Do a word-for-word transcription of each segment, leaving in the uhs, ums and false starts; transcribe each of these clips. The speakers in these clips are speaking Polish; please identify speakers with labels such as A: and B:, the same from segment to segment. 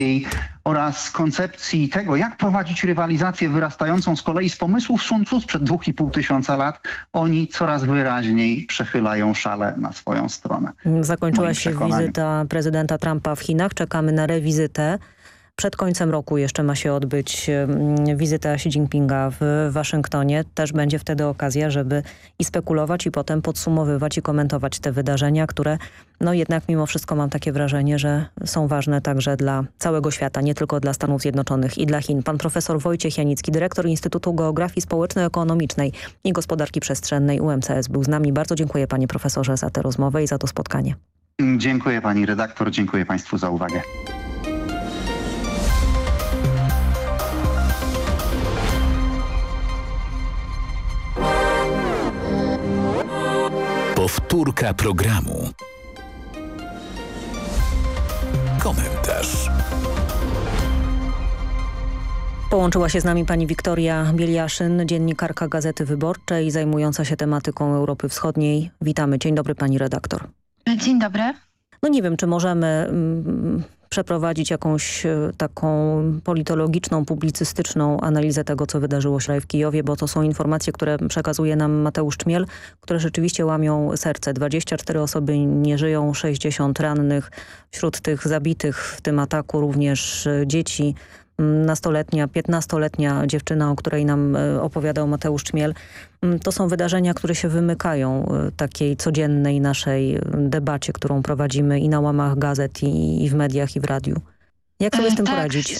A: oraz koncepcji tego, jak prowadzić rywalizację wyrastającą z kolei z pomysłów Sun Tzu sprzed dwóch i pół tysiąca lat, oni coraz wyraźniej przechylają szale na swoją stronę.
B: Zakończyła się wizyta prezydenta Trumpa w Chinach. Czekamy na rewizytę. Przed końcem roku jeszcze ma się odbyć wizyta Xi Jinpinga w Waszyngtonie. Też będzie wtedy okazja, żeby i spekulować, i potem podsumowywać i komentować te wydarzenia, które no jednak mimo wszystko mam takie wrażenie, że są ważne także dla całego świata, nie tylko dla Stanów Zjednoczonych i dla Chin. Pan profesor Wojciech Janicki, dyrektor Instytutu Geografii Społeczno-Ekonomicznej i Gospodarki Przestrzennej U M C S był z nami. Bardzo dziękuję panie profesorze za tę rozmowę i za to spotkanie.
A: Dziękuję pani redaktor, dziękuję państwu za uwagę.
C: Powtórka programu. Komentarz.
B: Połączyła się z nami pani Wiktoria Bieliaszyn, dziennikarka Gazety Wyborczej, zajmująca się tematyką Europy Wschodniej. Witamy. Dzień dobry pani redaktor.
D: Dzień dobry.
B: No nie wiem, czy możemy mm, przeprowadzić jakąś taką politologiczną, publicystyczną analizę tego, co wydarzyło się w Kijowie, bo to są informacje, które przekazuje nam Mateusz Czmiel, które rzeczywiście łamią serce. dwadzieścia cztery osoby nie żyją, sześćdziesiąt rannych. Wśród tych zabitych w tym ataku również dzieci. Nastoletnia, piętnastoletnia dziewczyna, o której nam opowiadał Mateusz Czmiel. To są wydarzenia, które się wymykają takiej codziennej naszej debacie, którą prowadzimy i na łamach gazet, i, i w mediach, i w radiu. Jak sobie z tym
D: tak,
B: poradzić?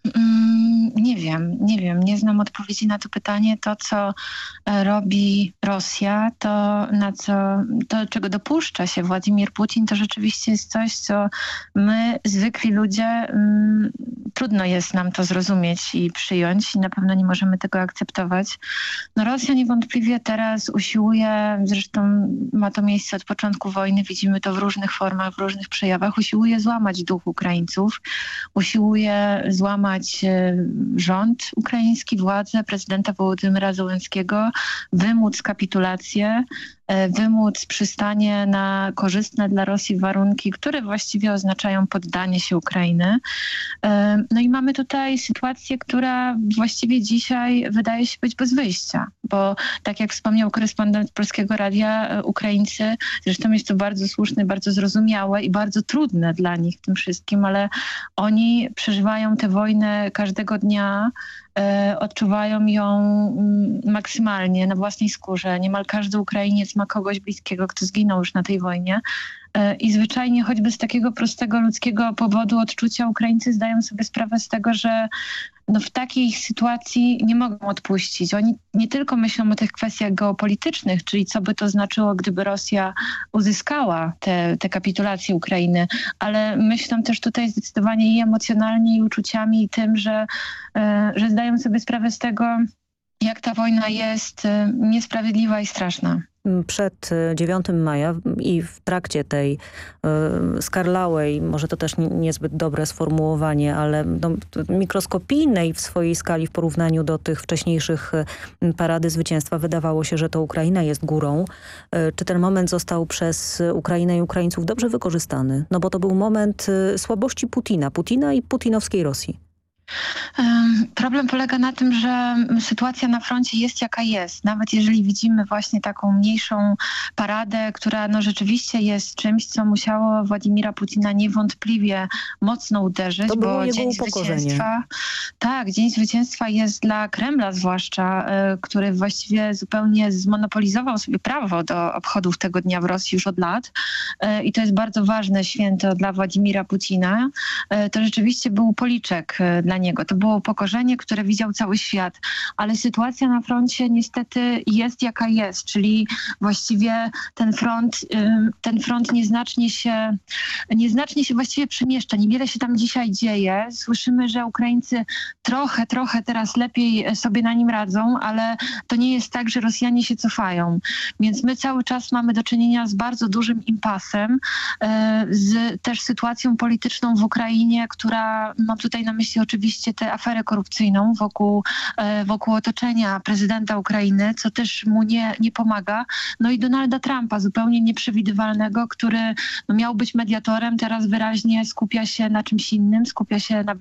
D: Nie wiem, nie wiem. Nie znam odpowiedzi na to pytanie. To, co robi Rosja, to, na co, to czego dopuszcza się Władimir Putin, to rzeczywiście jest coś, co my, zwykli ludzie, mm, trudno jest nam to zrozumieć i przyjąć i na pewno nie możemy tego akceptować. No Rosja niewątpliwie teraz usiłuje, zresztą ma to miejsce od początku wojny, widzimy to w różnych formach, w różnych przejawach, usiłuje złamać duch Ukraińców, usiłuje złamać rząd ukraiński, władzę prezydenta Wołodymyra Zełenskiego, wymóc kapitulację, wymóc przystanie na korzystne dla Rosji warunki, które właściwie oznaczają poddanie się Ukrainy. No i mamy tutaj sytuację, która właściwie dzisiaj wydaje się być bez wyjścia, bo tak jak wspomniał korespondent Polskiego Radia, Ukraińcy, zresztą jest to bardzo słuszne, bardzo zrozumiałe i bardzo trudne dla nich tym wszystkim, ale oni przeżywają tę wojnę każdego dnia, odczuwają ją maksymalnie na własnej skórze. Niemal każdy Ukrainiec ma kogoś bliskiego, kto zginął już na tej wojnie. I zwyczajnie choćby z takiego prostego ludzkiego powodu odczucia Ukraińcy zdają sobie sprawę z tego, że no w takiej sytuacji nie mogą odpuścić. Oni nie tylko myślą o tych kwestiach geopolitycznych, czyli co by to znaczyło, gdyby Rosja uzyskała te, te kapitulacje Ukrainy, ale myślą też tutaj zdecydowanie i emocjonalnie, i uczuciami, i tym, że, że zdają sobie sprawę z tego, jak ta wojna jest niesprawiedliwa i straszna.
B: Przed dziewiątego maja i w trakcie tej y, skarlałej, może to też niezbyt dobre sformułowanie, ale no, mikroskopijnej w swojej skali w porównaniu do tych wcześniejszych parady zwycięstwa, wydawało się, że to Ukraina jest górą. Y, czy ten moment został przez Ukrainę i Ukraińców dobrze wykorzystany? No bo to był moment y, słabości Putina, Putina i putinowskiej Rosji.
D: Problem polega na tym, że sytuacja na froncie jest jaka jest. Nawet jeżeli widzimy właśnie taką mniejszą paradę, która no rzeczywiście jest czymś, co musiało Władimira Putina niewątpliwie mocno uderzyć,
B: to było
D: bo
B: jego
D: Dzień
B: upokorzenie.
D: Zwycięstwa, tak, Dzień Zwycięstwa jest dla Kremla zwłaszcza, który właściwie zupełnie zmonopolizował sobie prawo do obchodów tego dnia w Rosji już od lat. I to jest bardzo ważne święto dla Władimira Putina. To rzeczywiście był policzek dla niego. To było upokorzenie, które widział cały świat, ale sytuacja na froncie niestety jest jaka jest, czyli właściwie ten front, ten front nieznacznie się, nieznacznie się właściwie przemieszcza. Niewiele się tam dzisiaj dzieje. Słyszymy, że Ukraińcy trochę, trochę teraz lepiej sobie na nim radzą, ale to nie jest tak, że Rosjanie się cofają. Więc my cały czas mamy do czynienia z bardzo dużym impasem, z też sytuacją polityczną w Ukrainie, która, mam tutaj na myśli oczywiście oczywiście tę aferę korupcyjną wokół, wokół otoczenia prezydenta Ukrainy, co też mu nie, nie pomaga. No i Donalda Trumpa, zupełnie nieprzewidywalnego, który no, miał być mediatorem, teraz wyraźnie skupia się na czymś innym, skupia się na